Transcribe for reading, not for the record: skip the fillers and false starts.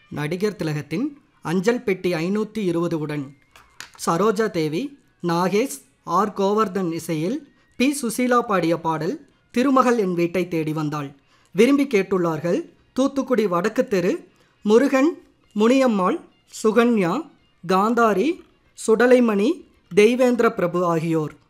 நடிகர் திலகத்தின் அஞ்சல் பெட்டி 520 உடன் சரோஜா தேவி, நாகேஷ், ஆர் கோவர்தன் இசையில் பி சுசீலா பாடிய பாடல் திருமகள் என் வீட்டை தேடி வந்தாள். விரும்பி கேட்டுள்ளார்கள் தூத்துக்குடி வடக்கு தெரு முருகன், முனியம்மாள், சுகன்யா, காந்தாரி, சுடலைமணி, தெய்வேந்திர பிரபு ஆகியோர்.